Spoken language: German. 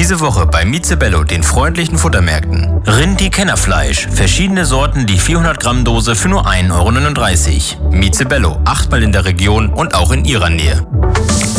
Diese Woche bei Mizebello, den freundlichen Futtermärkten. Rindi-Kennerfleisch, verschiedene Sorten, die 400 Gramm Dose für nur 1,39 €. Mizebello, 8-mal in der Region und auch in Ihrer Nähe.